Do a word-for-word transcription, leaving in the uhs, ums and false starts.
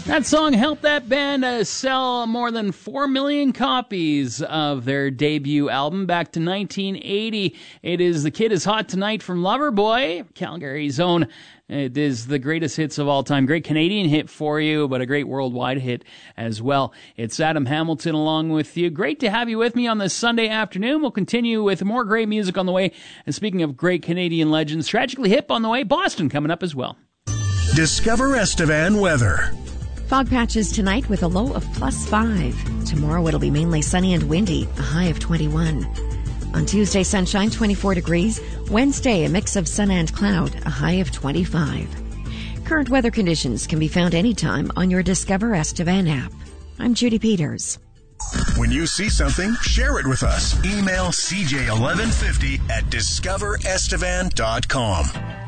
That song helped that band uh, sell more than four million copies of their debut album back to nineteen eighty. It is The Kid Is Hot Tonight from Loverboy, Calgary's own. It is the greatest hits of all time. Great Canadian hit for you, but a great worldwide hit as well. It's Adam Hamilton along with you. Great to have you with me on this Sunday afternoon. We'll continue with more great music on the way. And speaking of great Canadian legends, Tragically Hip on the way. Boston coming up as well. Discover Estevan weather. Fog patches tonight with a low of plus five. Tomorrow it'll be mainly sunny and windy, a high of twenty-one. On Tuesday, sunshine, twenty-four degrees. Wednesday, a mix of sun and cloud, a high of twenty-five. Current weather conditions can be found anytime on your Discover Estevan app. I'm Judy Peters. When you see something, share it with us. Email c j eleven fifty at discover estevan dot com.